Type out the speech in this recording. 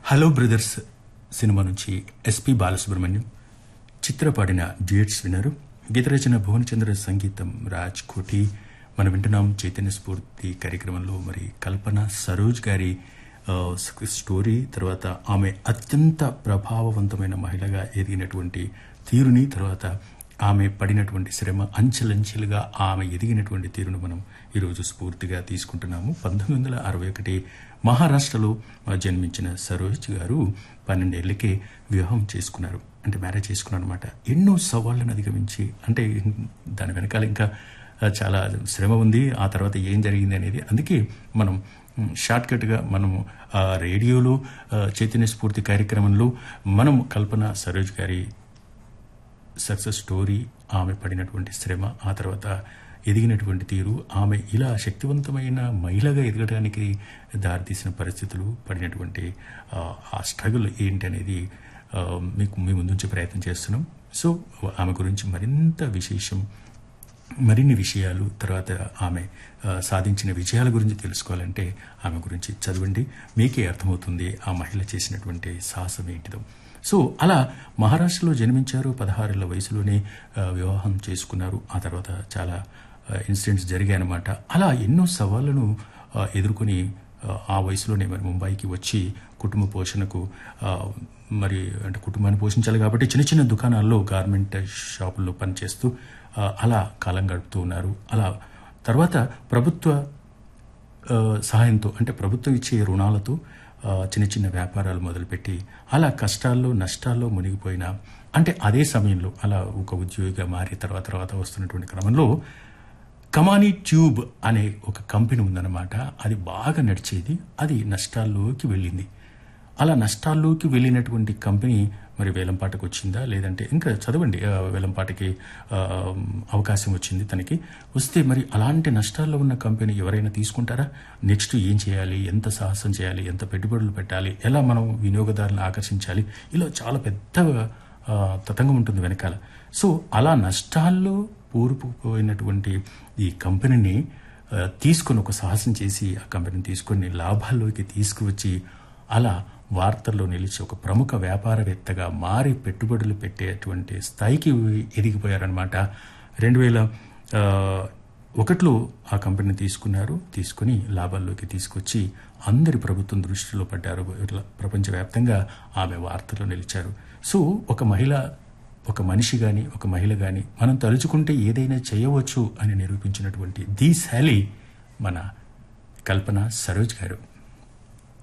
Hello brothers cinema నుంచి SP Balasubrahmanyam చిత్ర పాడిన duets విన్నారు. గీత రచన భువనచంద్ర, సంగీతం రాజ్ కోటి. మనం వింటున్నాం చైతన్య స్ఫూర్తి కార్యక్రమంలో. మరి కల్పన సరోజ్ గారి స్టోరీ, తర్వాత ఆమె అత్యంత ప్రభావవంతమైన మహిళగా ఎదిగినటువంటి తీరుని, తర్వాత ఆమె పడినటువంటి శ్రమ, అంచెలంచెలుగా ఆమె ఎదిగినటువంటి తీరును మనం ఈరోజు స్ఫూర్తిగా తీసుకుంటున్నాము. 1961 మహారాష్ట్రలో జన్మించిన సరోజ్ గారు 12 ఏళ్లకే వివాహం చేసుకున్నారు, అంటే మ్యారేజ్ చేసుకున్నారు అనమాట. ఎన్నో సవాళ్లను అధిగమించి, అంటే దాని వెనకాల ఇంకా చాలా శ్రమ ఉంది. ఆ తర్వాత ఏం జరిగింది అనేది, అందుకే మనం షార్ట్ కట్గా మనము రేడియోలో చైతన్య స్ఫూర్తి కార్యక్రమంలో మనం కల్పన సరోజ్ గారి సక్సెస్ స్టోరీ, ఆమె పడినటువంటి శ్రమ, ఆ తర్వాత ఎదిగినటువంటి తీరు, ఆమె ఇలా శక్తివంతమైన మహిళగా ఎదగడానికి దారితీసిన పరిస్థితులు, పడినటువంటి ఆ స్ట్రగుల్ ఏంటి అనేది మీకు మీ ముందుంచే ప్రయత్నం చేస్తున్నాం. సో ఆమె గురించి మరిన్ని విషయాలు, తర్వాత ఆమె సాధించిన విజయాల గురించి తెలుసుకోవాలంటే ఆమె గురించి చదవండి, మీకే అర్థమవుతుంది ఆ మహిళ చేసినటువంటి సాహసం ఏంటిదో. సో అలా మహారాష్ట్రలో జన్మించారు, 16 ఏళ్ల వయసులోనే వివాహం చేసుకున్నారు. ఆ తర్వాత చాలా ఇన్సిడెంట్స్ జరిగాయన్నమాట. అలా ఎన్నో సవాళ్లను ఎదుర్కొని ఆ వయసులోనే మరి ముంబైకి వచ్చి కుటుంబ పోషణకు, మరి అంటే కుటుంబాన్ని పోషించాలి కాబట్టి చిన్న చిన్న దుకాణాల్లో, గార్మెంట్ షాపుల్లో పనిచేస్తూ అలా కాలం గడుపుతూ ఉన్నారు. అలా తర్వాత ప్రభుత్వ సహాయంతో, అంటే ప్రభుత్వం ఇచ్చే రుణాలతో చిన్న చిన్న వ్యాపారాలు మొదలుపెట్టి అలా కష్టాల్లో నష్టాల్లో మునిగిపోయిన, అంటే అదే సమయంలో అలా ఒక ఉద్యోగిగా మారి తర్వాత వస్తున్నటువంటి క్రమంలో కమానీ ట్యూబ్ అనే ఒక కంపెనీ ఉందన్నమాట. అది బాగా నడిచేది, అది నష్టాల్లోకి వెళ్ళింది. అలా నష్టాల్లోకి వెళ్ళినటువంటి కంపెనీ మరి వేలంపాటకు వచ్చిందా, లేదంటే ఇంకా చదవండి, వేలంపాటకి అవకాశం వచ్చింది తనకి. వస్తే మరి అలాంటి నష్టాల్లో ఉన్న కంపెనీ ఎవరైనా తీసుకుంటారా? నెక్స్ట్ ఏం చేయాలి, ఎంత సాహసం చేయాలి, ఎంత పెట్టుబడులు పెట్టాలి, ఎలా మనం వినియోగదారులను ఆకర్షించాలి, ఇలా చాలా పెద్ద తతంగం ఉంటుంది వెనకాల. సో అలా నష్టాల్లో పూరుకుపోయినటువంటి ఈ కంపెనీని తీసుకొని, ఒక సాహసం చేసి ఆ కంపెనీని తీసుకొని లాభాల్లోకి తీసుకువచ్చి అలా వార్తల్లో నిలిచి ఒక ప్రముఖ వ్యాపారవేత్తగా మారి పెట్టుబడులు పెట్టేటువంటి స్థాయికి ఎదిగిపోయారనమాట. 2001లో ఆ కంపెనీని తీసుకుని లాభాల్లోకి తీసుకొచ్చి అందరి ప్రభుత్వం దృష్టిలో పడ్డారు. ప్రపంచవ్యాప్తంగా ఆమె వార్తల్లో నిలిచారు. సో ఒక మనిషి గాని, ఒక మహిళ గాని మనం తలుచుకుంటే ఏదైనా చేయవచ్చు అని నిరూపించినటువంటి ది శాలీ మన కల్పన సరోజ్ గారు.